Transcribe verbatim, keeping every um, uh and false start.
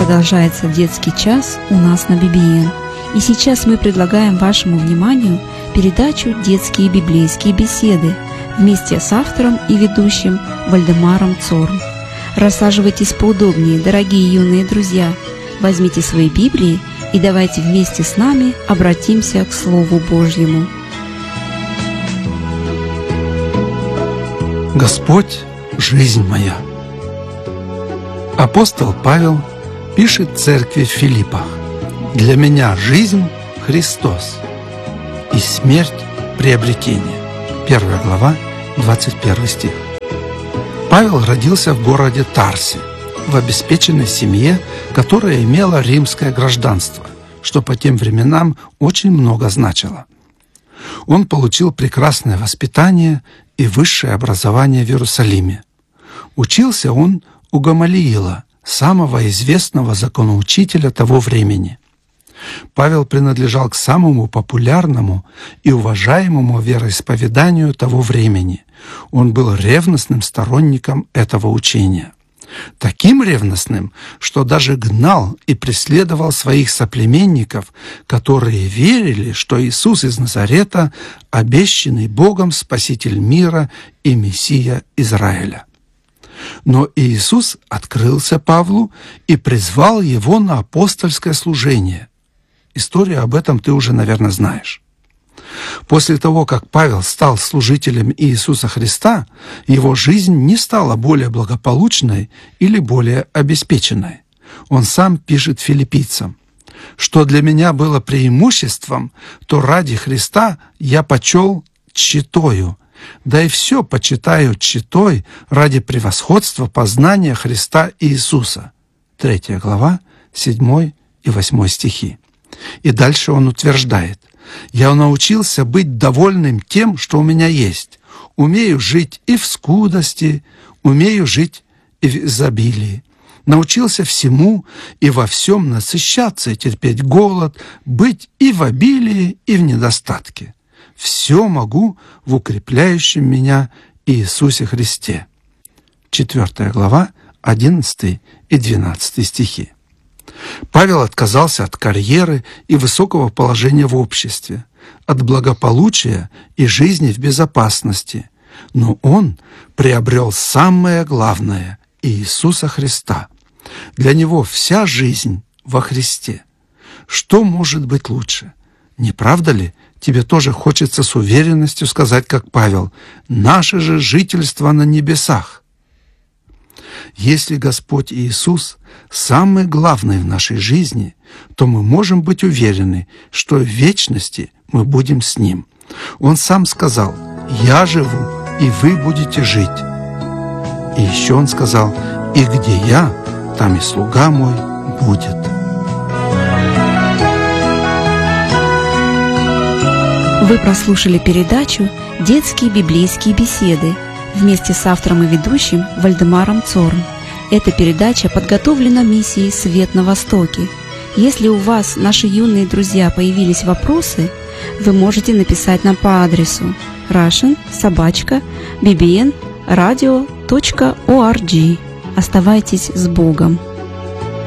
Продолжается детский час у нас на би би эн. И сейчас мы предлагаем вашему вниманию передачу «Детские библейские беседы» вместе с автором и ведущим Вальдемаром Цорн. Рассаживайтесь поудобнее, дорогие юные друзья, возьмите свои Библии и давайте вместе с нами обратимся к Слову Божьему. Господь – жизнь моя. Апостол Павел пишет церкви в Филиппах: «Для меня жизнь – Христос, и смерть – приобретение». Первая глава, двадцать первый стих. Павел родился в городе Тарсе, в обеспеченной семье, которая имела римское гражданство, что по тем временам очень много значило. Он получил прекрасное воспитание и высшее образование в Иерусалиме. Учился он у Гамалиила, самого известного законоучителя того времени. Павел принадлежал к самому популярному и уважаемому вероисповеданию того времени. Он был ревностным сторонником этого учения. Таким ревностным, что даже гнал и преследовал своих соплеменников, которые верили, что Иисус из Назарета – обещанный Богом Спаситель мира и Мессия Израиля. Но Иисус открылся Павлу и призвал его на апостольское служение. Историю об этом ты уже, наверное, знаешь. После того, как Павел стал служителем Иисуса Христа, его жизнь не стала более благополучной или более обеспеченной. Он сам пишет филиппийцам: «Что для меня было преимуществом, то ради Христа я почел тщетою, да и все почитаю тщетой ради превосходства познания Христа Иисуса». Третья глава, седьмой и восьмой стихи. И дальше он утверждает: «Я научился быть довольным тем, что у меня есть. Умею жить и в скудости, умею жить и в изобилии. Научился всему и во всем насыщаться и терпеть голод, быть и в обилии, и в недостатке. Все могу в укрепляющем меня Иисусе Христе». Четвертая глава, одиннадцатый и двенадцатый стихи. Павел отказался от карьеры и высокого положения в обществе, от благополучия и жизни в безопасности, но он приобрел самое главное – Иисуса Христа. Для него вся жизнь во Христе. Что может быть лучше? Не правда ли? Тебе тоже хочется с уверенностью сказать, как Павел: «Наше же жительство на небесах». Если Господь Иисус самый главный в нашей жизни, то мы можем быть уверены, что в вечности мы будем с Ним. Он сам сказал: «Я живу, и вы будете жить». И еще Он сказал: «И где я, там и слуга мой будет». Вы прослушали передачу «Детские библейские беседы» вместе с автором и ведущим Вальдемаром Цорн. Эта передача подготовлена миссией «Свет на Востоке». Если у вас, наши юные друзья, появились вопросы, вы можете написать нам по адресу russian собака би би эн радио точка орг. Оставайтесь с Богом!